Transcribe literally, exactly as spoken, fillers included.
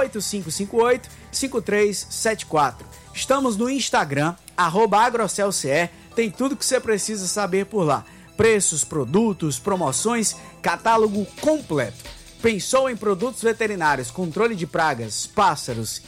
oito cinco cinco oito, cinco três sete quatro. Estamos no Instagram, arroba agrocelce, tem tudo que você precisa saber por lá. Preços, produtos, promoções, catálogo completo. Pensou em produtos veterinários, controle de pragas, pássaros